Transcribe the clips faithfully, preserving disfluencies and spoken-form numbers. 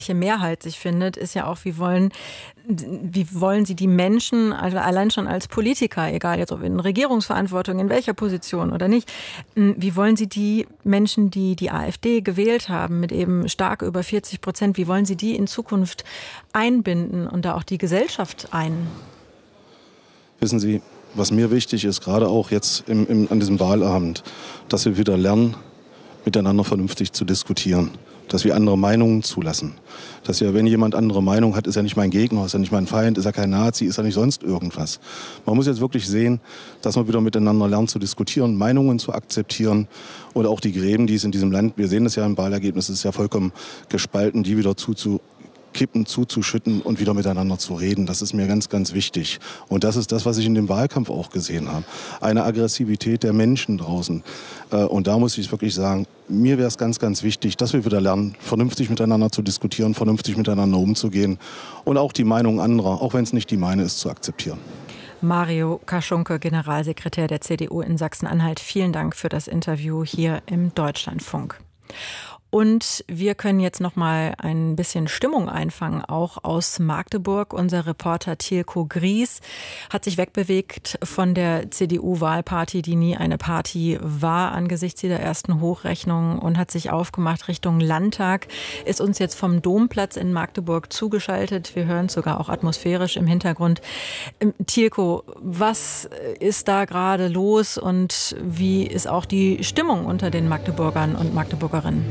Mehrheit sich findet, ist ja auch, wie wollen, wie wollen Sie die Menschen, also allein schon als Politiker, egal jetzt ob in Regierungsverantwortung, in welcher Position oder nicht, wie wollen Sie die Menschen, die die AfD gewählt haben, mit eben stark über vierzig Prozent, wie wollen Sie die in Zukunft einbinden und da auch die Gesellschaft ein? Wissen Sie, was mir wichtig ist, gerade auch jetzt im, im, an diesem Wahlabend, dass wir wieder lernen, miteinander vernünftig zu diskutieren. Dass wir andere Meinungen zulassen. Dass ja, wenn jemand andere Meinung hat, ist er nicht mein Gegner, ist er nicht mein Feind, ist er kein Nazi, ist er nicht sonst irgendwas. Man muss jetzt wirklich sehen, dass man wieder miteinander lernt zu diskutieren, Meinungen zu akzeptieren oder auch die Gräben, die es in diesem Land, wir sehen das ja im Wahlergebnis, es ist ja vollkommen gespalten, die wieder zuzukippen, zuzuschütten und wieder miteinander zu reden. Das ist mir ganz, ganz wichtig. Und das ist das, was ich in dem Wahlkampf auch gesehen habe. Eine Aggressivität der Menschen draußen. Und da muss ich wirklich sagen, mir wäre es ganz, ganz wichtig, dass wir wieder lernen, vernünftig miteinander zu diskutieren, vernünftig miteinander umzugehen und auch die Meinung anderer, auch wenn es nicht die meine ist, zu akzeptieren. Mario Kaschunke, Generalsekretär der C D U in Sachsen-Anhalt, vielen Dank für das Interview hier im Deutschlandfunk. Und wir können jetzt noch mal ein bisschen Stimmung einfangen, auch aus Magdeburg. Unser Reporter Tilko Gries hat sich wegbewegt von der C D U-Wahlparty, die nie eine Party war, angesichts dieser ersten Hochrechnung, und hat sich aufgemacht Richtung Landtag, ist uns jetzt vom Domplatz in Magdeburg zugeschaltet. Wir hören es sogar auch atmosphärisch im Hintergrund. Tilko, was ist da gerade los und wie ist auch die Stimmung unter den Magdeburgern und Magdeburgerinnen?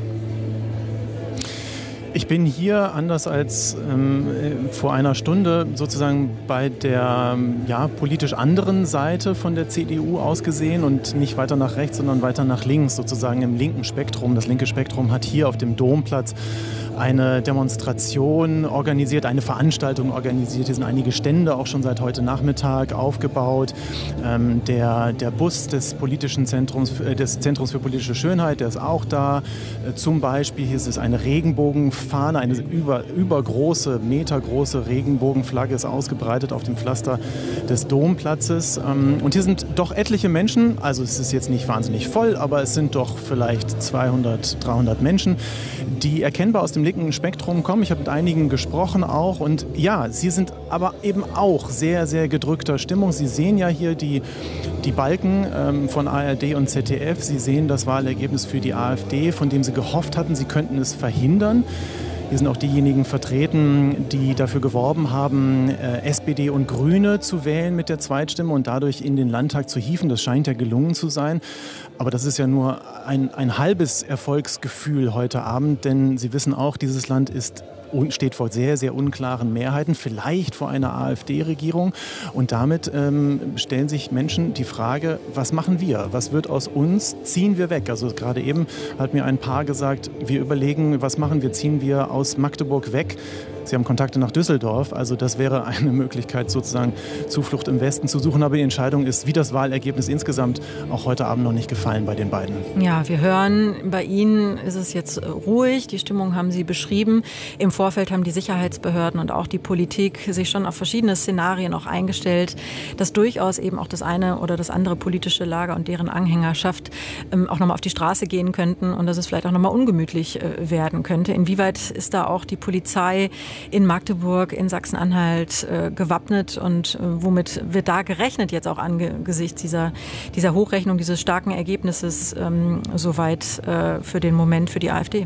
Ich bin hier, anders als ähm, vor einer Stunde, sozusagen bei der ja, politisch anderen Seite von der C D U ausgesehen und nicht weiter nach rechts, sondern weiter nach links, sozusagen im linken Spektrum. Das linke Spektrum hat hier auf dem Domplatz eine Demonstration organisiert, eine Veranstaltung organisiert. Hier sind einige Stände auch schon seit heute Nachmittag aufgebaut. Ähm, der, der Bus des politischen Zentrums, äh, des Zentrums für politische Schönheit, der ist auch da. Äh, zum Beispiel hier ist es eine Regenbogenfahne, eine über, übergroße, metergroße Regenbogenflagge ist ausgebreitet auf dem Pflaster des Domplatzes. Ähm, und hier sind doch etliche Menschen, also es ist jetzt nicht wahnsinnig voll, aber es sind doch vielleicht zweihundert, dreihundert Menschen, die erkennbar aus dem linken Spektrum kommen. Ich habe mit einigen gesprochen auch und ja, sie sind aber eben auch sehr, sehr gedrückter Stimmung. Sie sehen ja hier die, die Balken ähm, von A R D und Z D F. Sie sehen das Wahlergebnis für die AfD, von dem sie gehofft hatten, sie könnten es verhindern. Hier sind auch diejenigen vertreten, die dafür geworben haben, äh, S P D und Grüne zu wählen mit der Zweitstimme und dadurch in den Landtag zu hieven. Das scheint ja gelungen zu sein. Aber das ist ja nur ein, ein halbes Erfolgsgefühl heute Abend, denn Sie wissen auch, dieses Land ist und steht vor sehr, sehr unklaren Mehrheiten, vielleicht vor einer AfD-Regierung. Und damit ähm, stellen sich Menschen die Frage, was machen wir? Was wird aus uns? Ziehen wir weg? Also gerade eben hat mir ein Paar gesagt, wir überlegen, was machen wir? Ziehen wir aus Magdeburg weg? Sie haben Kontakte nach Düsseldorf, also das wäre eine Möglichkeit, sozusagen Zuflucht im Westen zu suchen. Aber die Entscheidung ist, wie das Wahlergebnis insgesamt, auch heute Abend noch nicht gefallen bei den beiden. Ja, wir hören, bei Ihnen ist es jetzt ruhig, die Stimmung haben Sie beschrieben. Im Vorfeld haben die Sicherheitsbehörden und auch die Politik sich schon auf verschiedene Szenarien auch eingestellt, dass durchaus eben auch das eine oder das andere politische Lager und deren Anhängerschaft ähm, auch nochmal auf die Straße gehen könnten und dass es vielleicht auch nochmal ungemütlich äh, werden könnte. Inwieweit ist da auch die Polizei in Magdeburg, in Sachsen-Anhalt äh, gewappnet und äh, womit wird da gerechnet jetzt auch angesichts dieser, dieser Hochrechnung, dieses starken Ergebnisses ähm, soweit äh, für den Moment für die AfD?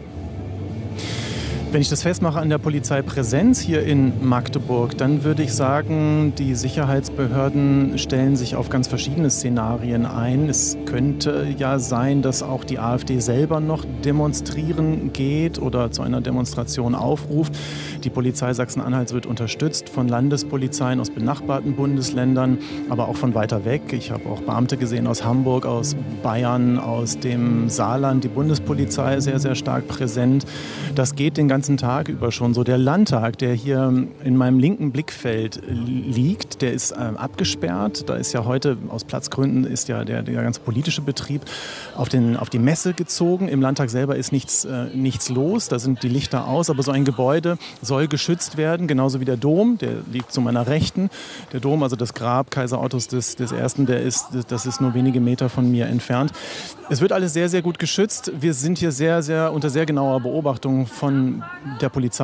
Wenn ich das festmache an der Polizeipräsenz hier in Magdeburg, dann würde ich sagen, die Sicherheitsbehörden stellen sich auf ganz verschiedene Szenarien ein. Es könnte ja sein, dass auch die AfD selber noch demonstrieren geht oder zu einer Demonstration aufruft. Die Polizei Sachsen-Anhalts wird unterstützt von Landespolizeien aus benachbarten Bundesländern, aber auch von weiter weg. Ich habe auch Beamte gesehen aus Hamburg, aus Bayern, aus dem Saarland. Die Bundespolizei ist sehr, sehr stark präsent. Das geht den ganzen Tag über schon so. Der Landtag, der hier in meinem linken Blickfeld liegt, der ist äh, abgesperrt. Da ist ja heute aus Platzgründen ist ja der, der ganze politische Betrieb auf, den, auf die Messe gezogen. Im Landtag selber ist nichts, äh, nichts los. Da sind die Lichter aus. Aber so ein Gebäude soll geschützt werden, genauso wie der Dom. Der liegt zu meiner Rechten. Der Dom, also das Grab Kaiser Ottos des, des Ersten, der ist, das ist nur wenige Meter von mir entfernt. Es wird alles sehr, sehr gut geschützt. Wir sind hier sehr, sehr unter sehr genauer Beobachtung von der Polizei